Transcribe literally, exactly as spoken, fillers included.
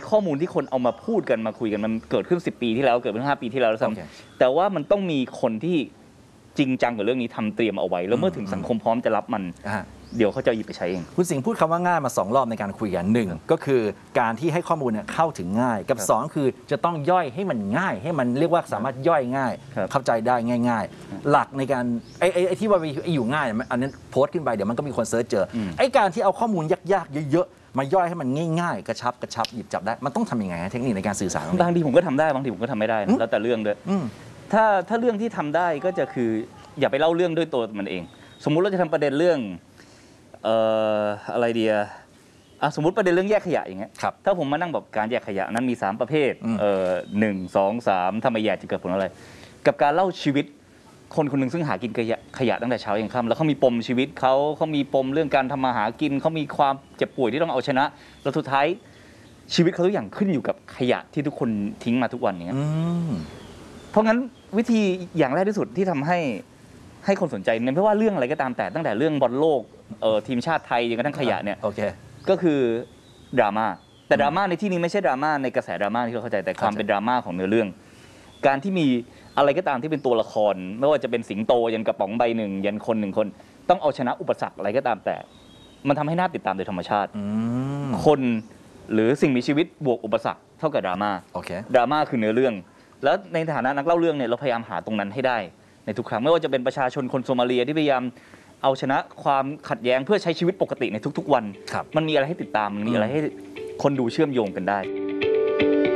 ข้อมูลที่คนเอามาพูดกันมาคุยกันมันเกิดขึ้นสิบปีที่แล้วเกิดขึ้นห้าปีที่แล้วแล้วซ้ำแต่ว่ามันต้องมีคนที่จริงจังกับเรื่องนี้ทำเตรียมเอาไว้แล้วเมื่อถึงสังคมพร้อมจะรับมันเดี๋ยวเขาจะหยิบไปใช้เองคุณสิงห์พูดคำว่าง่ายมาสองรอบในการคุยกันหนึ่งก็คือการที่ให้ข้อมูลเนี่ยเข้าถึงง่ายกับสองคือจะต้องย่อยให้มันง่ายให้มันเรียกว่าสามารถย่อยง่ายเข้าใจได้ง่ายๆหลักในการไอ้ไอ้ที่ว่าอยู่ง่ายอันนั้นโพสต์ขึ้นไปเดี๋ยวมันก็มีคนเซิร์ชเจอไอ้การที่เอาข้อมูลยากๆเยอะๆมาย่อยให้มันง่ายๆกระชับกระชับหยิบจับได้มันต้องทำยังไงเทคนิคในการสื่อสารบางทีผมก็ทำได้บางทีผมก็ทำไม่ได้แล้วแต่เรื่องด้วยถ้าถ้าเรื่องที่ทำได้ก็จะคืออย่าไปเล่าเรื่องด้วยตัวมันเองสมมุติเราจะทำประเด็นเรื่องเอ่ออะไรเดียอ่ะสมมุติประเด็นเรื่องแยกขยะอย่างเงี้ยถ้าผมมานั่งบอกการแยกขยะนั้นมีสามประเภทเอ่อหนึ่งสองสามทำไมแยกจะเกิดผลอะไรกับการเล่าชีวิตคนคนหนึ่งซึ่งหากินขยะขยะตั้งแต่เช้ายันค่ำแล้วเขามีปมชีวิตเขาเขามีปมเรื่องการทำมาหากินเขามีความเจ็บป่วยที่ต้องเอาชนะแล้วสุดท้ายชีวิตเขาทุกอย่างขึ้นอยู่กับขยะที่ทุกคนทิ้งมาทุกวันอย่างเงี้ยเพราะงั้นวิธีอย่างแรกที่สุดที่ทำให้ให้คนสนใจเนี่ยไม่ว่าเรื่องอะไรก็ตามแต่ตั้งแต่เรื่องบอลโลกเอ่อทีมชาติไทยจนกระทั่งขยะเนี่ยก็คือดราม่าแต่ดราม่าในที่นี้ไม่ใช่ดราม่าในกระแสดราม่าที่เราเข้าใจแต่ความเป็นดราม่าของเนื้อเรื่องการที่มีอะไรก็ตามที่เป็นตัวละครไม่ว่าจะเป็นสิงโตยันกระป๋องใบหนึ่งยันคนหนึ่งคนต้องเอาชนะอุปสรรคอะไรก็ตามแต่มันทำให้น่าติดตามโดยธรรมชาติคนหรือสิ่งมีชีวิตบวกอุปสรรคเท่ากับดราม่าดราม่าคือเนื้อเรื่องแล้วในฐานะนักเล่าเรื่องเนี่ยเราพยายามหาตรงนั้นให้ได้ในทุกครั้งไม่ว่าจะเป็นประชาชนคนโซมาเลียที่พยายามเอาชนะความขัดแย้งเพื่อใช้ชีวิตปกติในทุกๆวันมันมีอะไรให้ติดตามมันมีอะไรให้คนดูเชื่อมโยงกันได้